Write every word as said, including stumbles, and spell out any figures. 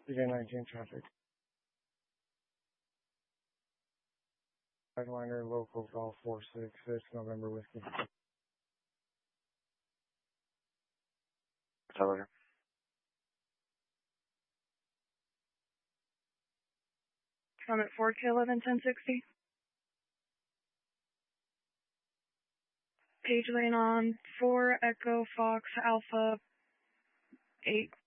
C J nineteen traffic. Liner local golf four six six November whiskey. Hello. I'm at four K eleven ten sixty. Page lane on four Echo Fox Alpha eight